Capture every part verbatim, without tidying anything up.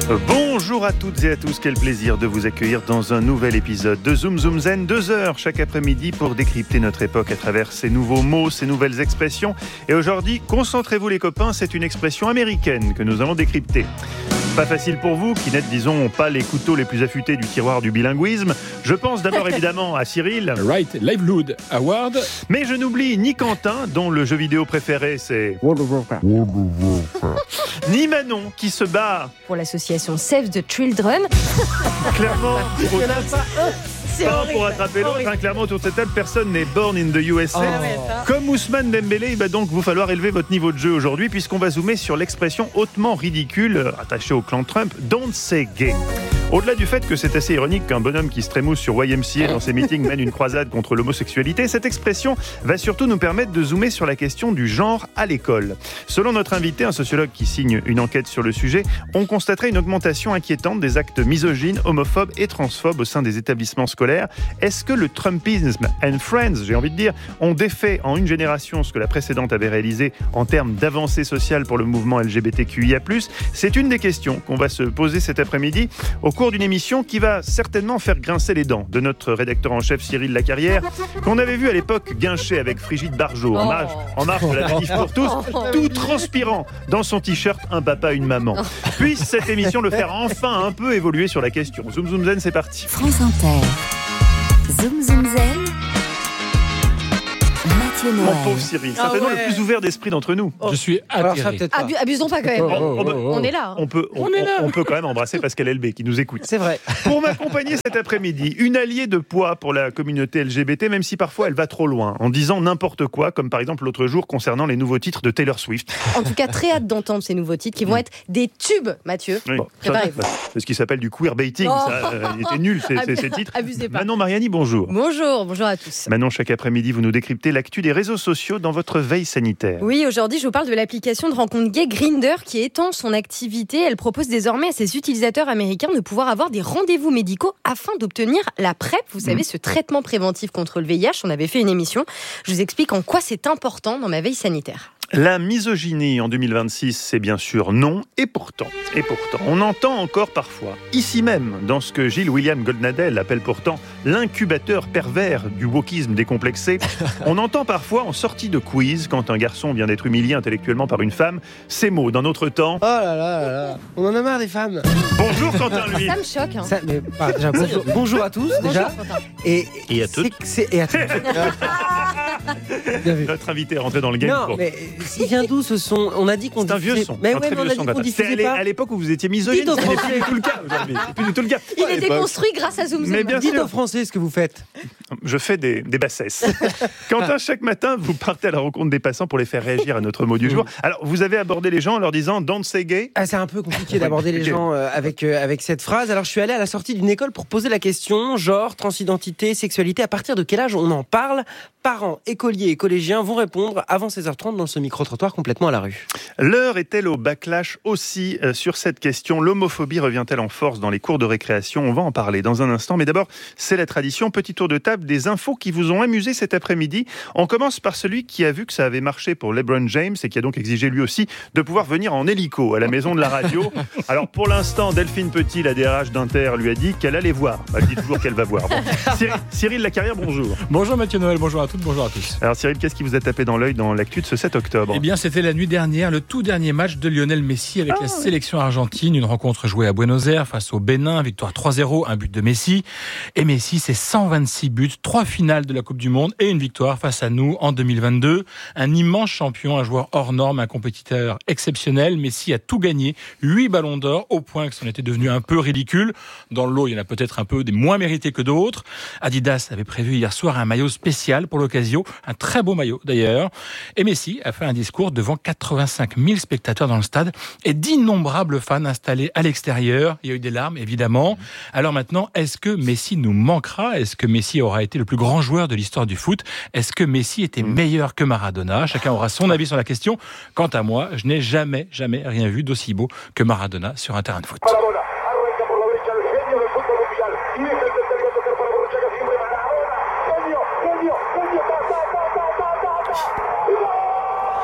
Bonjour à toutes et à tous, quel plaisir de vous accueillir dans un nouvel épisode de Zoom Zoom Zen, deux heures chaque après-midi pour décrypter notre époque à travers ces nouveaux mots, ces nouvelles expressions. Et aujourd'hui, concentrez-vous les copains, c'est une expression américaine que nous allons décrypter. Pas facile pour vous, qui n'êtes, disons, pas les couteaux les plus affûtés du tiroir du bilinguisme. Je pense d'abord évidemment à Cyril. Right, Livelihood Award. Mais je n'oublie ni Quentin, dont le jeu vidéo préféré c'est... ni Manon, qui se bat... pour l'association Save the Children. Clairement, Il n'y en a pas un. C'est pas horrible, pour attraper l'autre, hein, clairement autour de cette table, personne n'est born in the U S A. Oh. Comme Ousmane Dembélé, il va donc vous falloir élever votre niveau de jeu aujourd'hui, puisqu'on va zoomer sur l'expression hautement ridicule, attachée au clan Trump, don't say gay. Au-delà du fait que c'est assez ironique qu'un bonhomme qui se trémousse sur Y M C A dans ses meetings mène une croisade contre l'homosexualité, cette expression va surtout nous permettre de zoomer sur la question du genre à l'école. Selon notre invité, un sociologue qui signe une enquête sur le sujet, on constaterait une augmentation inquiétante des actes misogynes, homophobes et transphobes au sein des établissements scolaires. Est-ce que le Trumpisme and Friends, j'ai envie de dire, ont défait en une génération ce que la précédente avait réalisé en termes d'avancée sociale pour le mouvement L G B T Q I A plus ? C'est une des questions qu'on va se poser cet après-midi au cours d'une émission qui va certainement faire grincer les dents de notre rédacteur en chef Cyril Lacarrière, qu'on avait vu à l'époque guincher avec Frigide Barjot en marge, en marge de la manif pour tous, tout transpirant dans son t-shirt un papa, une maman. Puisse cette émission le faire enfin un peu évoluer sur la question. Zoom Zoom Zen, c'est parti. France Inter. Zoom Zoom Zen. Mathieu Noël. Mon pauvre Cyril, Ah certainement ouais. le plus ouvert d'esprit d'entre nous. Je suis atterré. Abu- abusons pas quand même. Oh, oh, oh, oh. On est là. hein. On peut, on, On est là. on peut quand même embrasser Pascal Elbé qui nous écoute. C'est vrai. Pour m'accompagner cet après-midi, une alliée de poids pour la communauté L G B T, même si parfois elle va trop loin, en disant n'importe quoi, comme par exemple l'autre jour concernant les nouveaux titres de Taylor Swift. En tout cas, très hâte d'entendre ces nouveaux titres qui vont être des tubes, Mathieu. Oui, Bon, ça, préparez-vous. bah, c'est ce qui s'appelle du queerbaiting. Oh. Ça, euh, il était nul ces, ces, ces titres. Abusez pas. Manon Mariani, bonjour. Bonjour, bonjour à tous. Manon, chaque après-midi, vous nous décryptez l'actu des réseaux sociaux dans votre veille sanitaire. Oui, aujourd'hui, je vous parle de l'application de rencontre gay Grindr qui étend son activité. Elle propose désormais à ses utilisateurs américains de pouvoir avoir des rendez-vous médicaux afin d'obtenir la PrEP. Vous savez, ce traitement préventif contre le V I H. On avait fait une émission. Je vous explique en quoi c'est important dans ma veille sanitaire. La misogynie en deux mille vingt-six, c'est bien sûr non, et pourtant, et pourtant, on entend encore parfois, ici même, dans ce que Gilles William Goldnadel appelle pourtant l'incubateur pervers du wokisme décomplexé, on entend parfois en sortie de quiz, quand un garçon vient d'être humilié intellectuellement par une femme, ces mots d'un autre temps. Oh là là là là. On en a marre des femmes. Bonjour Quentin, lui. Ça me choque. Hein. Ça, mais, bah, déjà, bonjour, bonjour à tous, déjà. Bonjour, Quentin. Et, Et à c'est toutes. que c'est- Et à toutes. Bien vu. Notre invité est rentré dans le game. Non, pour- mais il vient d'où ce son? On a dit qu'on C'est un vieux diffusait- son. Mais un ouais, très mais on vieux a son dit de qu'on bataille. C'est à diffusait l'é- pas. à l'époque où vous étiez misogyne, Dites aux ce n'est Français. plus du tout le cas aujourd'hui. C'est plus du tout le cas. Il À était l'époque. construit grâce à Zoom Zoom. Mais bien Dites sûr. aux Français ce que vous faites. Je fais des, des bassesses. Quentin, chaque matin, vous partez à la rencontre des passants pour les faire réagir à notre mot du jour. Alors, vous avez abordé les gens en leur disant « Don't say gay ». Ah, c'est un peu compliqué d'aborder les Ok. gens euh, avec, euh, avec cette phrase. Alors, je suis allé à la sortie d'une école pour poser la question genre, transidentité, sexualité. À partir de quel âge on en parle? Parents, écoliers et collégiens vont répondre avant seize heures trente dans ce micro-trottoir complètement à la rue. L'heure est-elle au backlash aussi euh, sur cette question? L'homophobie revient-elle en force dans les cours de récréation? On va en parler dans un instant. Mais d'abord, c'est la tradition. Petit tour de table des infos qui vous ont amusé cet après-midi. On commence par celui qui a vu que ça avait marché pour LeBron James et qui a donc exigé lui aussi de pouvoir venir en hélico à la maison de la radio. Alors pour l'instant, Delphine Petit, la D R H d'Inter, lui a dit qu'elle allait voir. Bah, elle dit toujours qu'elle va voir. Bon. Cyril, Cyril Lacarrière, bonjour. Bonjour Mathieu Noël, bonjour à toutes, bonjour à tous. Alors Cyril, qu'est-ce qui vous a tapé dans l'œil dans l'actu de ce sept octobre? Eh bien, c'était la nuit dernière, le tout dernier match de Lionel Messi avec la sélection argentine. Une rencontre jouée à Buenos Aires face au Bénin, victoire trois zéro, un but de Messi. Et Messi, c'est cent vingt-six buts, trois finales de la Coupe du Monde et une victoire face à nous en deux mille vingt-deux. Un immense champion, un joueur hors norme, un compétiteur exceptionnel. Messi a tout gagné, huit ballons d'or, au point que c'en était devenu un peu ridicule. Dans le lot, il y en a peut-être un peu des moins mérités que d'autres. Adidas avait prévu hier soir un maillot spécial pour l'occasion, un très beau maillot d'ailleurs. Et Messi a fait un discours devant quatre-vingt-cinq mille spectateurs dans le stade et d'innombrables fans installés à l'extérieur. Il y a eu des larmes, évidemment. Alors maintenant, est-ce que Messi nous manquera? Est-ce que Messi aura été le plus grand joueur de l'histoire du foot? Est-ce que Messi était meilleur que Maradona? Chacun aura son avis sur la question. Quant à moi, je n'ai jamais, jamais rien vu d'aussi beau que Maradona sur un terrain de foot. Maradona arranca por la derecha el genio del fútbol mundial y es el tercer gol por la derecha que siempre Maradona genio genio genio ta ta ta ta ta ta.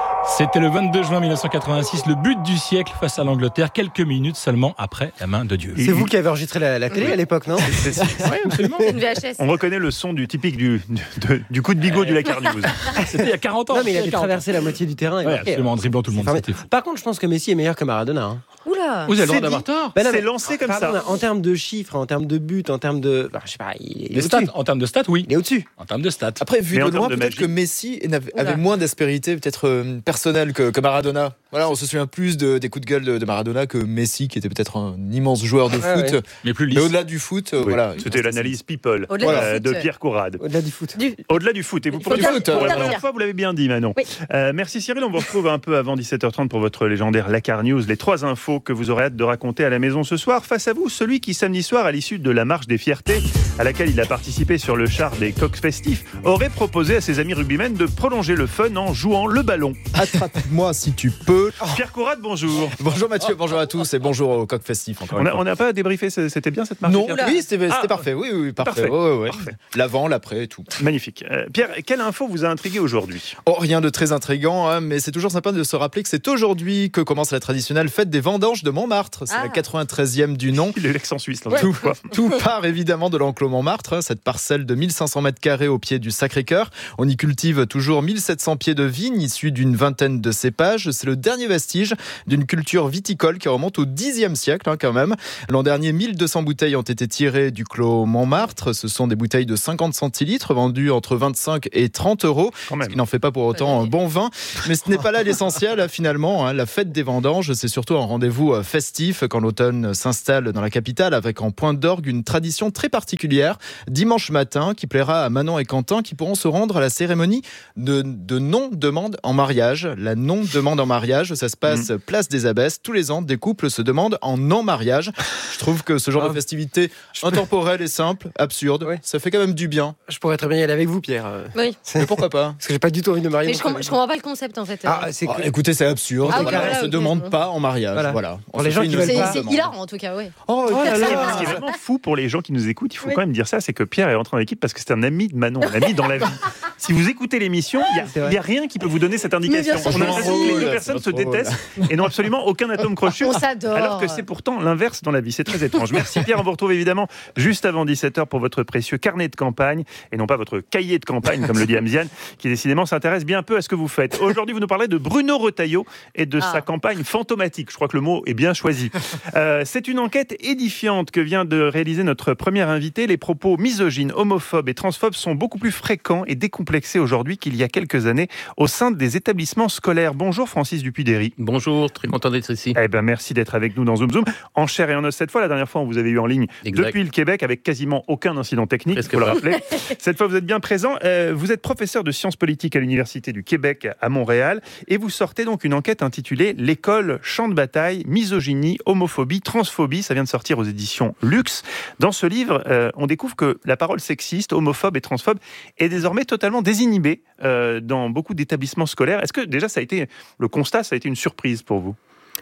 C'était le vingt-deux juin mille neuf cent quatre-vingt-six, le but du siècle face à l'Angleterre, quelques minutes seulement après la main de Dieu. C'est vous qui avez enregistré la, la télé à l'époque, non? C'est- c'est- Oui, absolument. Une V H S. On reconnaît le son du typique du, de- du coup de bigot du Lakar News. C'était il y a quarante ans. Non, mais il C'était avait il y a quarante ans. traversé la moitié du terrain. et Ouais, marqué. absolument, en dribblant tout le monde, Enfin, c'était fou. Par contre, je pense que Messi est meilleur que Maradona. Hein. Oula. Vous avez le droit C'est d'avoir dit. tort. Ben non, C'est mais- lancé comme Pardon, ça. En termes de chiffres, en termes de buts, en termes de. Bah, je sais pas, il est Les stats, au-dessus. en termes de stats, oui. Il est au-dessus. En termes de stats. Après, vu Mais en de loin, termes de peut-être magie. que Messi n'avait- Oula. avait moins d'aspérité, peut-être euh, personnelle que, que Maradona. Voilà, on se souvient plus de- des coups de gueule de, de Maradona que Messi, qui était peut-être un immense joueur de Ouais, foot. ouais. Mais plus Mais lisse. au-delà du foot, euh, Oui, voilà. C'était l'analyse people Au-delà euh, du de foot. Pierre Courade. Au-delà du foot. Du- Au-delà du foot. Et vous Il faut pour, dire- foot, faut pour la dire. première fois, vous l'avez bien dit, Manon. Oui. Euh, merci Cyril. On vous retrouve un peu avant dix-sept heures trente pour votre légendaire Lakar News. Les trois infos que vous aurez hâte de raconter à la maison ce soir. Face à vous, celui qui samedi soir, à l'issue de la marche des fiertés, à laquelle il a participé sur le char des coqs festifs, aurait proposé à ses amis rugbymen de prolonger le fun en jouant le ballon. Attrape-moi si tu peux. Pierre Courade, bonjour. Bonjour Mathieu, bonjour à tous et bonjour au coq festif. Encore On une a- fois. On n'a pas débriefé, c'était bien cette marche Non, des fiertés oui, c'était c'était Ah, parfait. Oui, oui, oui, parfait. parfait. Ouais, ouais, ouais. Parfait. L'avant, l'après, tout. Magnifique. Euh, Pierre, quelle info vous a intrigué aujourd'hui? Oh, rien de très intriguant, hein, mais c'est toujours sympa de se rappeler que c'est aujourd'hui que commence la traditionnelle fête des vendanges de Montmartre. C'est Ah. la quatre-vingt-treizième du nom. Il est l'accent suisse. Là, Tout, Quoi. tout part évidemment de l'enclos Montmartre, hein, cette parcelle de mille cinq cents mètres carrés au pied du Sacré-Cœur. On y cultive toujours mille sept cents pieds de vignes issus d'une vingtaine de cépages. C'est le dernier vestige d'une culture viticole qui remonte au dixième siècle hein, quand même. L'an dernier, mille deux cents bouteilles ont été tirées du clos Montmartre. Ce sont des bouteilles de cinquante centilitres vendues entre vingt-cinq et trente euros. Quand Ce même. qui n'en fait pas pour autant un bon vin. Mais ce n'est pas là l'essentiel hein, finalement. hein. La fête des vendanges, c'est surtout un rendez-vous euh, festif quand l'automne s'installe dans la capitale avec en point d'orgue une tradition très particulière. Dimanche matin, qui plaira à Manon et Quentin qui pourront se rendre à la cérémonie de, de non-demande en mariage. La non-demande en mariage, ça se passe Mmh. place des Abbesses. Tous les ans, des couples se demandent en non-mariage. Je trouve que ce genre Ah. de festivité intemporelle et simple, absurde, Ouais. ça fait quand même du bien. Je pourrais très bien y aller avec vous, Pierre. euh, Oui. Mais pourquoi pas? Parce que j'ai pas du tout envie de me marier. Mais je, non plus. com- je comprends pas le concept en fait. Ah, c'est Ah, que- écoutez, c'est absurde. Ah oui, Voilà, voilà, on se ok, demande bon. pas en mariage. Voilà. Voilà. On Pour se les gens fait qui une veulent c'est pas. c'est demande. hilarant en tout cas, oui. Oh, Oh là Ce qui est- là. ce qui est vraiment fou pour les gens qui nous écoutent, il faut Oui. quand même dire ça, c'est que Pierre est rentré dans l'équipe parce que c'est un ami de Manon, un ami dans la vie. Si vous écoutez l'émission, il C'est vrai. n'y a, rien qui peut vous donner cette indication. Mais bien sûr. On a l'impression que les deux C'est personnes pas se trop détestent et n'ont absolument aucun atome crochu. On s'adore. Alors que c'est pourtant l'inverse dans la vie. C'est très étrange. Merci Pierre. On vous retrouve évidemment juste avant dix-sept heures pour votre précieux carnet de campagne et non pas votre cahier de campagne, comme le dit Amziane, qui décidément s'intéresse bien peu à ce que vous faites. Aujourd'hui, vous nous parlez de Bruno Retailleau et de Ah. sa campagne fantomatique. Je crois que le mot est bien choisi. Euh, c'est une enquête édifiante que vient de réaliser notre première invité. Les propos misogynes, homophobes et transphobes sont beaucoup plus fréquents et décomplexés aujourd'hui qu'il y a quelques années au sein des établissements scolaires. Bonjour Francis Dupuy-Derry. Bonjour, très content d'être ici. Eh ben, merci d'être avec nous dans Zoom Zoom. En chair et en os cette fois. La dernière fois, on vous avait eu en ligne Exact. depuis le Québec avec quasiment aucun incident technique, il Presque faut le pas. rappeler. Cette fois, vous êtes bien présent. Euh, vous êtes professeur de sciences politiques à l'Université du Québec à Montréal et vous sortez donc une enquête intitulée « L'école, champ de bataille, misogynie, homophobie, transphobie ». Ça vient de sortir aux éditions Luxe. Dans ce livre, euh, on découvre que la parole sexiste, homophobe et transphobe est désormais totalement désinhibée euh, dans beaucoup d'établissements scolaires. Est-ce que déjà, ça a été le constat, ça a été une surprise pour vous ?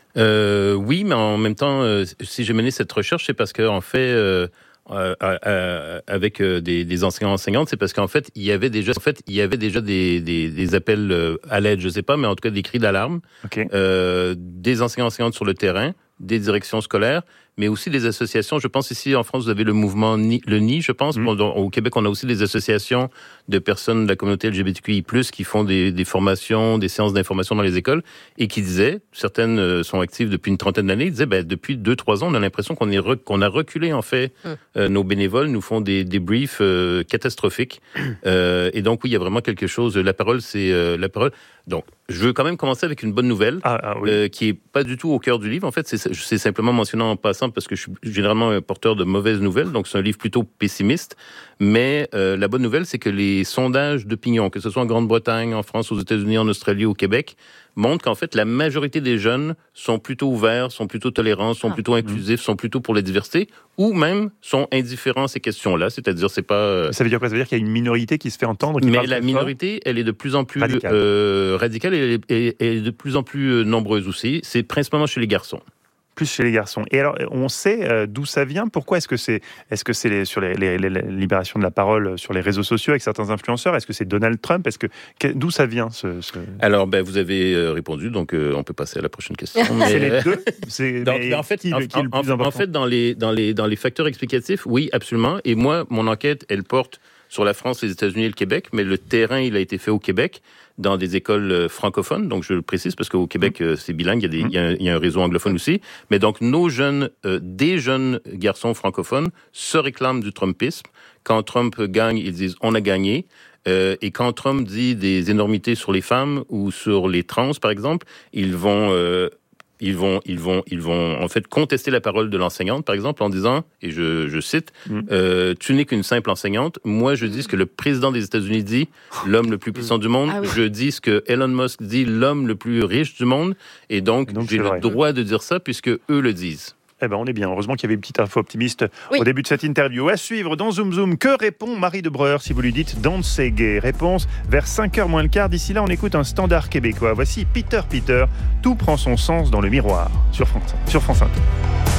Euh, oui, mais en même temps, euh, si j'ai mené cette recherche, c'est parce qu'en fait, euh, euh, euh, avec euh, des, des enseignants enseignantes, c'est parce qu'en fait, il y avait déjà, en fait, il y avait déjà des, des, des appels euh, à l'aide, je sais pas, mais en tout cas des cris d'alarme, Ok. euh, des enseignants enseignantes sur le terrain, des directions scolaires, mais aussi des associations. Je pense ici en France, vous avez le mouvement Ni- le N I, je pense. Mmh. Bon, dans- au Québec, on a aussi des associations de personnes de la communauté L G B T Q I plus, qui font des, des formations, des séances d'information dans les écoles et qui disaient, certaines euh, sont actives depuis une trentaine d'années, ils disaient, ben, depuis deux, trois ans, on a l'impression qu'on est re- qu'on a reculé, en fait. Mmh. Euh, nos bénévoles nous font des, des briefs euh, catastrophiques. Euh, et donc, oui, il y a vraiment quelque chose. La parole, c'est euh, la parole. Donc, je veux quand même commencer avec une bonne nouvelle. Ah, ah oui. Euh, qui est pas du tout au cœur du livre. En fait, c'est, c'est simplement mentionné en passant parce que je suis généralement un porteur de mauvaises nouvelles, donc c'est un livre plutôt pessimiste. Mais euh, la bonne nouvelle, c'est que les sondages d'opinion, que ce soit en Grande-Bretagne, en France, aux États-Unis, en Australie, au Québec, montrent qu'en fait, la majorité des jeunes sont plutôt ouverts, sont plutôt tolérants, sont Ah. plutôt inclusifs, sont plutôt pour la diversité, ou même sont indifférents à ces questions-là. C'est-à-dire, c'est pas... euh, Ça veut dire quoi ? Ça veut dire qu'il y a une minorité qui se fait entendre, qui mais parle la très fort. minorité, elle est de plus en plus Radicale. euh, radicale et elle est, et- et de plus en plus euh, nombreuse aussi. C'est principalement chez les garçons. Plus chez les garçons. Et alors, on sait euh, d'où ça vient. Pourquoi est-ce que c'est, est-ce que c'est les, sur les, les, les, les libérations de la parole sur les réseaux sociaux avec certains influenceurs? Est-ce que c'est Donald Trump? Est-ce que, que d'où ça vient ce, ce... Alors, ben, vous avez euh, répondu, donc euh, on peut passer à la prochaine question. Mais... c'est les deux. C'est... Donc, mais en fait, qui, en, qui est le plus en, important? en fait, dans les dans les dans les facteurs explicatifs, oui, absolument. Et moi, mon enquête, elle porte sur la France, les États-Unis et le Québec, mais le terrain, il a été fait au Québec, dans des écoles francophones. Donc, je le précise parce qu'au Québec, mmh. c'est bilingue, il y, a des, mmh. il, y a un, il y a un réseau anglophone aussi. Mais donc, nos jeunes, euh, des jeunes garçons francophones se réclament du Trumpisme. Quand Trump gagne, ils disent « on a gagné ». Euh, et quand Trump dit des énormités sur les femmes ou sur les trans, par exemple, ils vont... Euh, Ils vont, ils vont, ils vont en fait contester la parole de l'enseignante, par exemple, en disant, et je, je cite, mmh. euh, tu n'es qu'une simple enseignante. Moi, je dis ce que le président des États-Unis dit, l'homme le plus puissant du monde. Ah oui. Je dis ce que Elon Musk dit, l'homme le plus riche du monde. Et donc, et donc j'ai le vrai. droit de dire ça puisque eux le disent. Eh ben, on est bien. Heureusement qu'il y avait une petite info optimiste oui. au début de cette interview. À suivre dans Zoom Zoom. Que répond Marie de Breuer si vous lui dites Don't say gay? Réponse vers cinq heures moins le quart. D'ici là, on écoute un standard québécois. Voici Peter Peter. Tout prend son sens dans le miroir sur France, sur France Inter.